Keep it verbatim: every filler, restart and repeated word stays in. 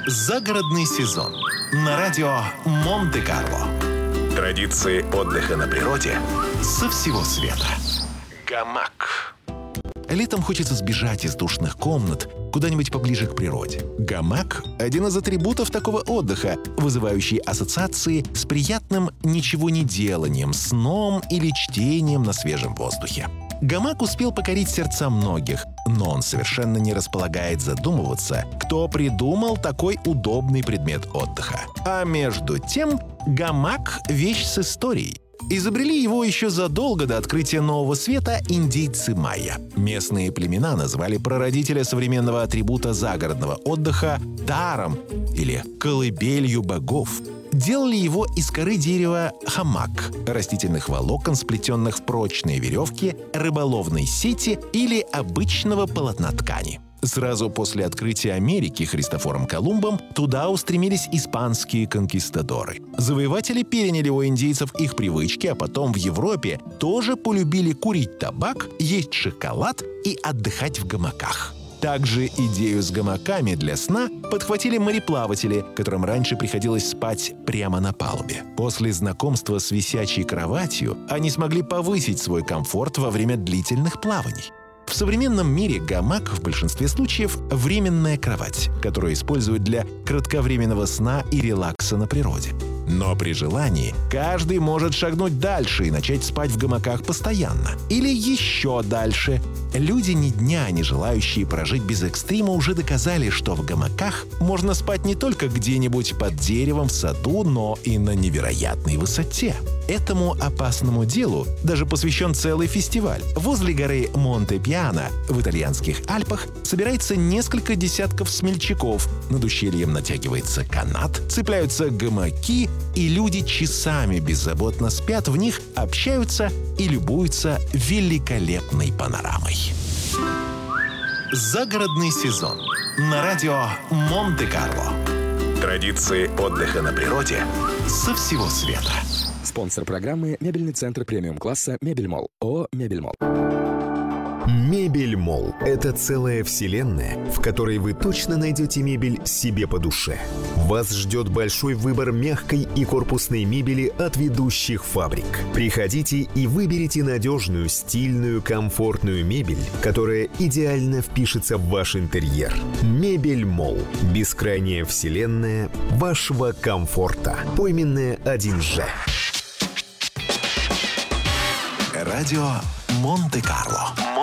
Загородный сезон на радио Монте-Карло. Традиции отдыха на природе со всего света. Гамак. Летом хочется сбежать из душных комнат куда-нибудь поближе к природе. Гамак – один из атрибутов такого отдыха, вызывающий ассоциации с приятным ничего не деланием, сном или чтением на свежем воздухе. Гамак успел покорить сердца многих, но он совершенно не располагает задумываться, кто придумал такой удобный предмет отдыха. А между тем, гамак – вещь с историей. Изобрели его еще задолго до открытия Нового Света индейцы майя. Местные племена назвали прародителя современного атрибута загородного отдыха даром или колыбелью богов. Делали его из коры дерева хамак, растительных волокон, сплетенных в прочные веревки, рыболовной сети или обычного полотна ткани. Сразу после открытия Америки Христофором Колумбом туда устремились испанские конкистадоры. Завоеватели переняли у индейцев их привычки, а потом в Европе тоже полюбили курить табак, есть шоколад и отдыхать в гамаках. Также идею с гамаками для сна подхватили мореплаватели, которым раньше приходилось спать прямо на палубе. После знакомства с висячей кроватью они смогли повысить свой комфорт во время длительных плаваний. В современном мире гамак в большинстве случаев – временная кровать, которую используют для кратковременного сна и релакса на природе. Но при желании каждый может шагнуть дальше и начать спать в гамаках постоянно. Или еще дальше. Люди ни дня не желающие прожить без экстрима уже доказали, что в гамаках можно спать не только где-нибудь под деревом в саду, но и на невероятной высоте. Этому опасному делу даже посвящен целый фестиваль. Возле горы Монте-Пиано в итальянских Альпах собирается несколько десятков смельчаков. Над ущельем натягивается канат, цепляются гамаки, и люди часами беззаботно спят в них, общаются и любуются великолепной панорамой. Загородный сезон на радио Монте-Карло. Традиции отдыха на природе со всего света. Спонсор программы — мебельный центр премиум-класса «Мебельмолл». ООО «Мебельмолл». Мебельмолл – это целая вселенная, в которой вы точно найдете мебель себе по душе. Вас ждет большой выбор мягкой и корпусной мебели от ведущих фабрик. Приходите и выберите надежную, стильную, комфортную мебель, которая идеально впишется в ваш интерьер. Мебельмолл – бескрайняя вселенная вашего комфорта. Пойменная один же. Радио Монте-Карло.